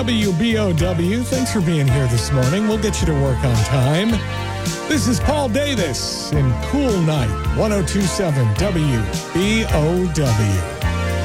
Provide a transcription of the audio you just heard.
WBOW, thanks for being here this morning. We'll get you to work on time. This is Paul Davis in Cool Night, 102.7 WBOW.